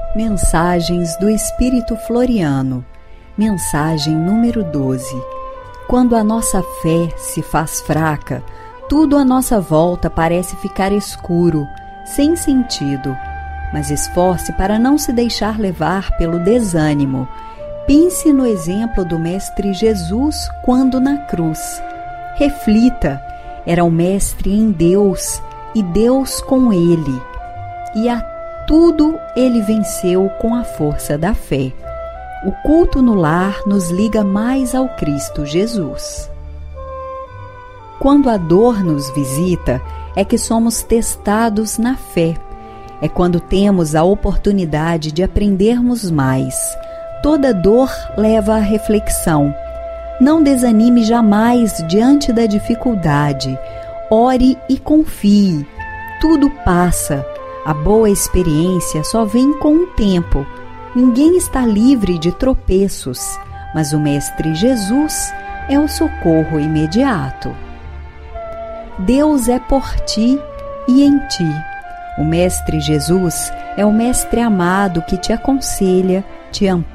Mensagens do Espírito Floriano. Mensagem número 12. Quando a nossa fé se faz fraca, tudo à nossa volta parece ficar escuro, sem sentido. Mas esforce para não se deixar levar pelo desânimo. Pense no exemplo do Mestre Jesus quando na cruz. Reflita, era o Mestre em Deus e Deus com ele. E a tudo ele venceu com a força da fé. O culto no lar nos liga mais ao Cristo Jesus. Quando a dor nos visita, é que somos testados na fé. É quando temos a oportunidade de aprendermos mais. Toda dor leva à reflexão. Não desanime jamais diante da dificuldade. Ore e confie. Tudo passa. A boa experiência só vem com o tempo. Ninguém está livre de tropeços, mas o Mestre Jesus é o socorro imediato. Deus é por ti e em ti. O Mestre Jesus é o Mestre amado que te aconselha, te ampara